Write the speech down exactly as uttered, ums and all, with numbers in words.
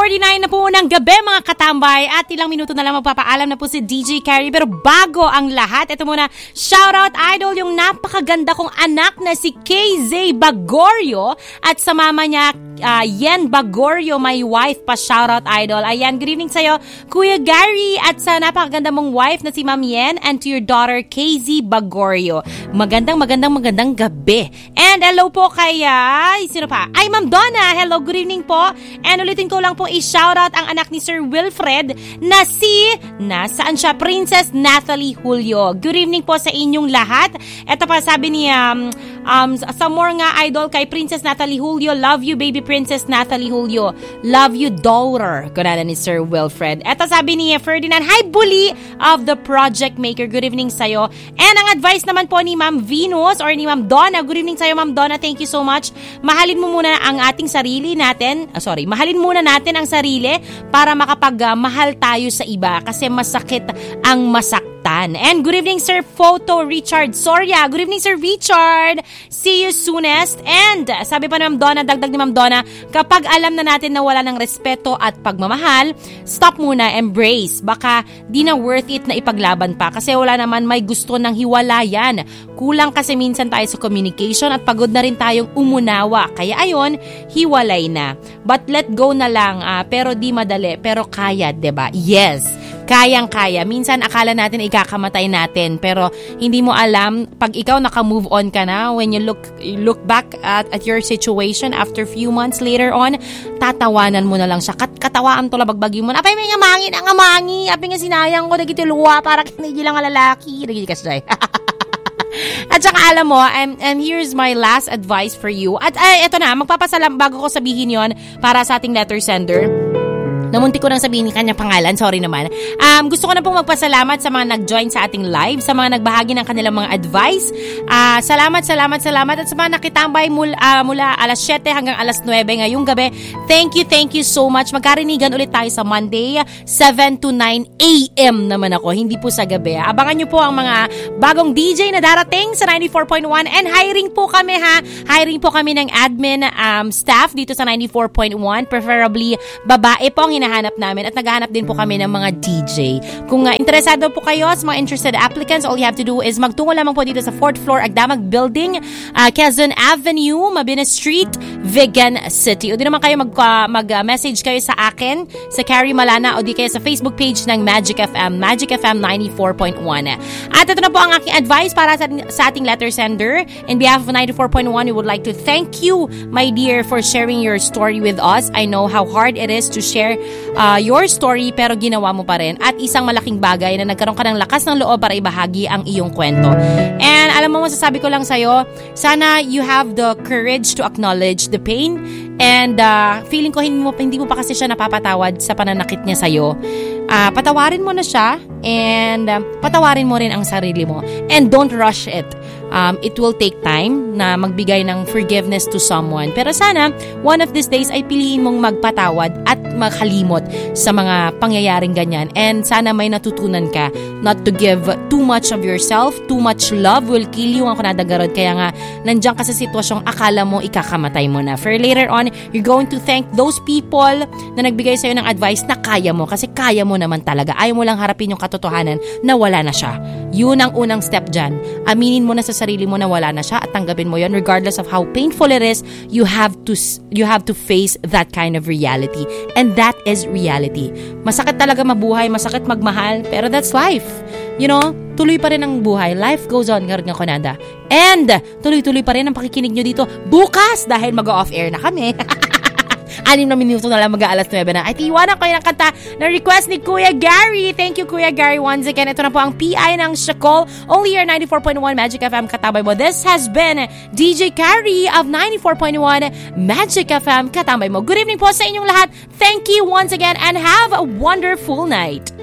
forty-nine na po ng gabi mga katambay at ilang minuto na lang magpapaalam na po si D J Carrie. Pero bago ang lahat, ito muna, shoutout idol yung napakaganda kong anak na si K Z Bagorio at sa mama niya uh, Yen Bagorio, my wife pa, shoutout idol. Ayan, good evening sa'yo Kuya Gary at sa napakaganda mong wife na si Ma'am Yen and to your daughter K Z Bagorio. Magandang magandang magandang gabi. And hello po kay uh, sino pa? Ay Ma'am Donna, hello, good evening po. And ulitin ko lang po i-shoutout ang anak ni Sir Wilfred na si, nasaan siya? Princess Natalie Julio. Good evening po sa inyong lahat. Ito pa sabi ni, um, um, some more nga idol kay Princess Natalie Julio. Love you baby Princess Natalie Julio. Love you daughter. Kunana ni Sir Wilfred. Ito sabi ni Ferdinand, hi bully of the Project Maker. Good evening sa'yo. And ang advice naman po ni Ma'am Venus or ni Ma'am Donna. Good evening sa'yo Ma'am Donna. Thank you so much. Mahalin mo muna ang ating sarili natin. Ah, sorry, mahalin muna natin ang sarili para makapag-mahal tayo sa iba kasi masakit ang masaktan. And good evening Sir Photo Richard Soria. Good evening Sir Richard. See you soonest. And sabi pa ni Ma'am Donna, dagdag ni Ma'am Donna, kapag alam na natin na wala ng respeto at pagmamahal, stop muna, embrace. Baka di na worth it na ipaglaban pa kasi wala naman may gusto ng hiwalayan. Kulang kasi minsan tayo sa communication at pagod na rin tayong umunawa. Kaya ayon, hiwalay na. But let go na lang, uh, pero di madali, pero kaya, diba? Yes, kayang-kaya. Minsan akala natin ikakamatay natin, pero hindi mo alam, pag ikaw naka-move on ka na, when you look you look back at, at your situation after few months later on, tatawanan mo na lang siya. Kat katawaan to labagbagi mo. Apay may ngamangi na ngamangi. Apay nga sinayang ko, nagituluwa, para kinigi lang ang lalaki. Nagigikas At saka alam mo, and, and here's my last advice for you. At ay, eto na, magpapasalam bago ko sabihin yon para sa ating letter sender. Namunti ko nang sabihin ni kanyang pangalan, sorry naman. Um, gusto ko na pong magpasalamat sa mga nag-join sa ating live, sa mga nagbahagi ng kanilang mga advice. Uh, salamat, salamat, salamat. At sa mga nakitambay mula, uh, mula alas siyete hanggang alas nuwebe ngayong gabi. Thank you, thank you so much. Magkarinigan ulit tayo sa Monday, seven to nine a.m. naman ako, hindi po sa gabi. Abangan nyo po ang mga bagong D J na darating sa ninety-four point one and hiring po kami ha. Hiring po kami ng admin um, staff dito sa ninety-four point one. Preferably babae po ang hinahanap namin at naghahanap din po kami ng mga D J. Kung uh, interesado po kayo sa mga interested applicants, all you have to do is magtungo lamang po dito sa fourth floor Agdamag Building, uh, Quezon Avenue, Mabini Street, Vigan City. O di naman kayo mag, uh, mag-message kayo sa akin, sa Carrie Malana, o di kayo sa Facebook page ng Magic F M, Magic F M ninety-four point one. At ito na po ang aking advice para sa, sa ating letter sender. In behalf of ninety-four point one, we would like to thank you, my dear, for sharing your story with us. I know how hard it is to share Uh, your story pero ginawa mo pa rin at isang malaking bagay na nagkaroon ka ng lakas ng loob para ibahagi ang iyong kwento. And alam mo, masasabi ko lang sa'yo, sana you have the courage to acknowledge the pain and uh, feeling ko hindi mo, hindi mo pa kasi siya napapatawad sa pananakit niya sa'yo. Uh, patawarin mo na siya and uh, patawarin mo rin ang sarili mo and don't rush it. Um, it will take time na magbigay ng forgiveness to someone. Pero sana, one of these days ay piliin mong magpatawad at makalimot sa mga pangyayaring ganyan. And sana may natutunan ka not to give too much of yourself. Too much love will kill you ang kunadagarod. Kaya nga, nandiyan ka sa sitwasyong akala mo ikakamatay mo na. For later on, you're going to thank those people na nagbigay sa'yo ng advice na kaya mo. Kasi kaya mo naman talaga. Ayaw mo lang harapin yung katotohanan na wala na siya. Yun ang unang step dyan. Aminin mo na sa sarili mo na wala na siya at tanggapin mo yon regardless of how painful it is. You have to you have to face that kind of reality, and that is reality. Masakit talaga mabuhay, masakit magmahal, pero that's life. You know, tuloy pa rin ang buhay. Life goes on, Garga Konada. And tuloy-tuloy pa rin ang pakikinig nyo dito bukas dahil mag-off air na kami. Anim na minuto na lang mag-aalas nuwebe na. Ay, tiwanan kayo ng kanta na request ni Kuya Gary. Thank you, Kuya Gary, once again. Ito na po ang P I ng Shakol. Only your ninety-four point one Magic F M katabay mo. This has been D J Carrie of ninety-four point one Magic F M katabay mo. Good evening po sa inyong lahat. Thank you once again and have a wonderful night.